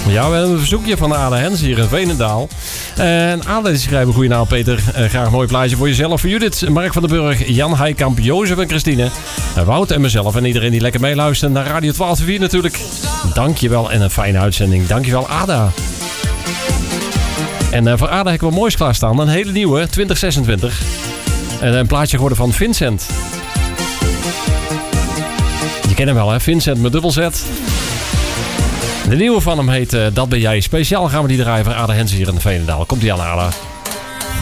Ja, we hebben een verzoekje van Ada Hens hier in Veenendaal. En Ada die schrijven, goedenavond Peter. Graag een mooi plaatje voor jezelf, voor Judith, Mark van den Burg, Jan Heikamp, Jozef en Christine, Wout en mezelf en iedereen die lekker meeluistert naar Radio 1204 natuurlijk. Dankjewel en een fijne uitzending. Dankjewel Ada. En voor Ada heb ik wel moois klaarstaan. Een hele nieuwe, 2026. En een plaatje geworden van Vincent. Je kent hem wel hè, Vincent met dubbel Z. De nieuwe van hem heet Dat ben jij. Speciaal gaan we die draaien voor Ada Hens hier in de Veenendaal. Komt die aan Ada.